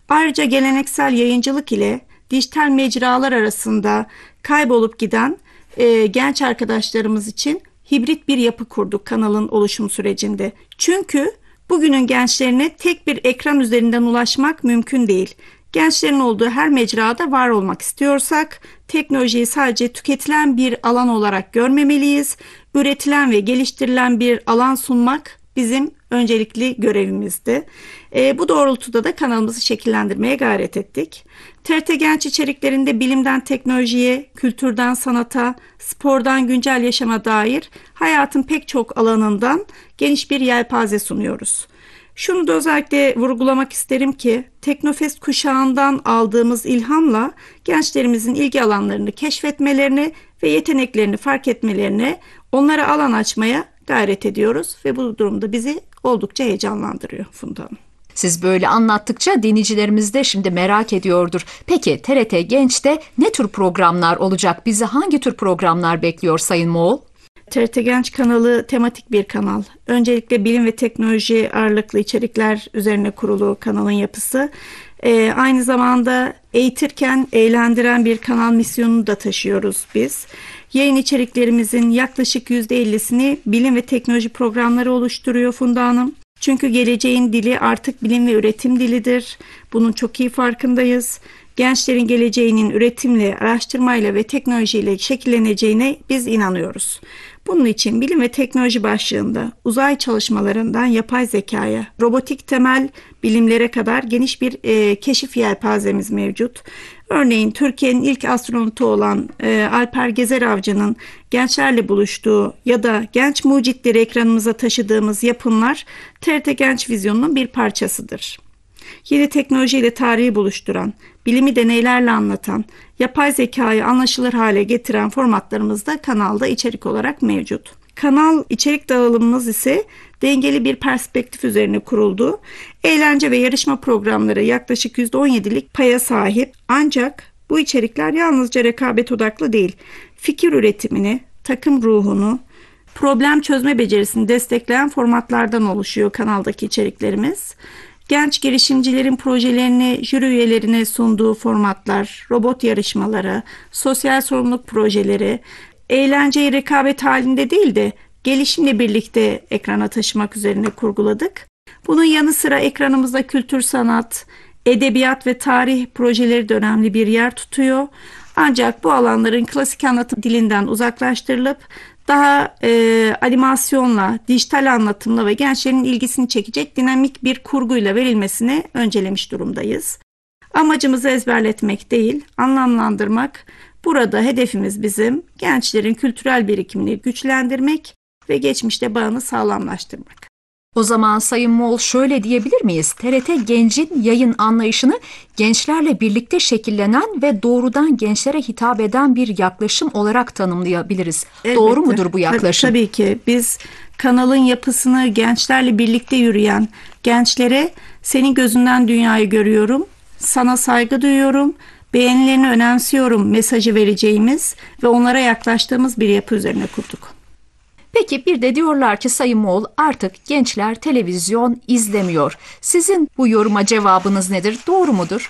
Ayrıca geleneksel yayıncılık ile dijital mecralar arasında kaybolup giden genç arkadaşlarımız için hibrit bir yapı kurduk kanalın oluşum sürecinde. Çünkü bugünün gençlerine tek bir ekran üzerinden ulaşmak mümkün değil. Gençlerin olduğu her mecrada var olmak istiyorsak teknolojiyi sadece tüketilen bir alan olarak görmemeliyiz. Üretilen ve geliştirilen bir alan sunmak bizim öncelikli görevimizdi. Bu doğrultuda da kanalımızı şekillendirmeye gayret ettik. TRT Genç içeriklerinde bilimden teknolojiye, kültürden sanata, spordan güncel yaşama dair hayatın pek çok alanından geniş bir yelpaze sunuyoruz. Şunu da özellikle vurgulamak isterim ki Teknofest kuşağından aldığımız ilhamla gençlerimizin ilgi alanlarını keşfetmelerini ve yeteneklerini fark etmelerini, onlara alan açmaya gayret ediyoruz ve bu durumda bizi oldukça heyecanlandırıyor Funda Hanım. Siz böyle anlattıkça dinleyicilerimiz de şimdi merak ediyordur. Peki TRT Genç'te ne tür programlar olacak? Bizi hangi tür programlar bekliyor Sayın Moğol? TRT Genç kanalı tematik bir kanal. Öncelikle bilim ve teknoloji ağırlıklı içerikler üzerine kurulu kanalın yapısı. Aynı zamanda eğitirken eğlendiren bir kanal misyonunu da taşıyoruz biz. Yayın içeriklerimizin yaklaşık %50'sini bilim ve teknoloji programları oluşturuyor Funda Hanım. Çünkü geleceğin dili artık bilim ve üretim dilidir. Bunun çok iyi farkındayız. Gençlerin geleceğinin üretimle, araştırmayla ve teknolojiyle şekilleneceğine biz inanıyoruz. Bunun için bilim ve teknoloji başlığında uzay çalışmalarından yapay zekaya, robotik temel bilimlere kadar geniş bir keşif yelpazemiz mevcut. Örneğin Türkiye'nin ilk astronotu olan Alper Gezer Avcı'nın gençlerle buluştuğu ya da genç mucitleri ekranımıza taşıdığımız yapımlar TRT Genç Vizyonu'nun bir parçasıdır. Yeni teknolojiyle tarihi buluşturan, bilimi deneylerle anlatan, yapay zekayı anlaşılır hale getiren formatlarımız da kanalda içerik olarak mevcut. Kanal içerik dağılımımız ise dengeli bir perspektif üzerine kuruldu. Eğlence ve yarışma programları yaklaşık %17'lik paya sahip. Ancak bu içerikler yalnızca rekabet odaklı değil, fikir üretimini, takım ruhunu, problem çözme becerisini destekleyen formatlardan oluşuyor kanaldaki içeriklerimiz. Genç girişimcilerin projelerini jüri üyelerine sunduğu formatlar, robot yarışmaları, sosyal sorumluluk projeleri, eğlenceyi rekabet halinde değil de gelişimle birlikte ekrana taşımak üzerine kurguladık. Bunun yanı sıra ekranımızda kültür, sanat, edebiyat ve tarih projeleri de önemli bir yer tutuyor. Ancak bu alanların klasik anlatım dilinden uzaklaştırılıp daha animasyonla, dijital anlatımla ve gençlerin ilgisini çekecek dinamik bir kurguyla verilmesini öncelemiş durumdayız. Amacımız ezberletmek değil, anlamlandırmak. Burada hedefimiz bizim gençlerin kültürel birikimini güçlendirmek ve geçmişte bağını sağlamlaştırmak. O zaman Sayın Moğol şöyle diyebilir miyiz? TRT Genç'in yayın anlayışını gençlerle birlikte şekillenen ve doğrudan gençlere hitap eden bir yaklaşım olarak tanımlayabiliriz. Elbette. Doğru mudur bu yaklaşım? Tabii ki biz kanalın yapısını gençlerle birlikte yürüyen gençlere senin gözünden dünyayı görüyorum, sana saygı duyuyorum, beğenilerini önemsiyorum mesajı vereceğimiz ve onlara yaklaştığımız bir yapı üzerine kurduk. Peki bir de diyorlar ki Sayın Moğol artık gençler televizyon izlemiyor. Sizin bu yoruma cevabınız nedir? Doğru mudur?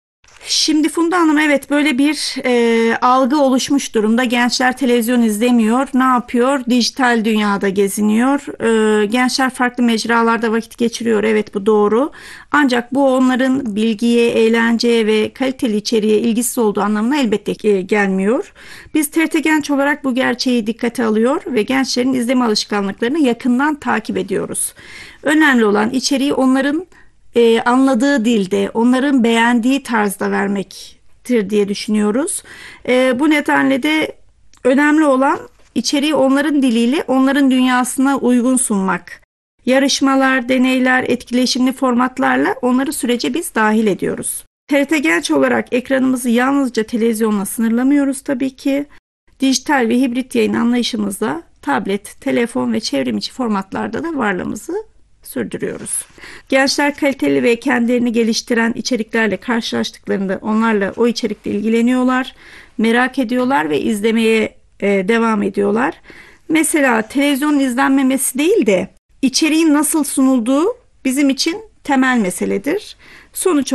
Şimdi Funda Hanım evet böyle bir algı oluşmuş durumda. Gençler televizyon izlemiyor. Ne yapıyor? Dijital dünyada geziniyor. Gençler farklı mecralarda vakit geçiriyor. Evet bu doğru. Ancak bu onların bilgiye, eğlenceye ve kaliteli içeriğe ilgisiz olduğu anlamına elbette ki gelmiyor. Biz TRT Genç olarak bu gerçeği dikkate alıyor ve gençlerin izleme alışkanlıklarını yakından takip ediyoruz. Önemli olan içeriği onların anladığı dilde, onların beğendiği tarzda vermektir diye düşünüyoruz. Bu nedenle de önemli olan içeriği onların diliyle, onların dünyasına uygun sunmak. Yarışmalar, deneyler, etkileşimli formatlarla onları sürece biz dahil ediyoruz. TRT Genç olarak ekranımızı yalnızca televizyonla sınırlamıyoruz tabii ki. Dijital ve hibrit yayın anlayışımızda tablet, telefon ve çevrimiçi formatlarda da varlığımızı sürdürüyoruz. Gençler kaliteli ve kendilerini geliştiren içeriklerle karşılaştıklarında onlarla o içerikle ilgileniyorlar, merak ediyorlar ve izlemeye devam ediyorlar. Mesela televizyonun izlenmemesi değil de içeriğin nasıl sunulduğu bizim için temel meseledir. Sonuç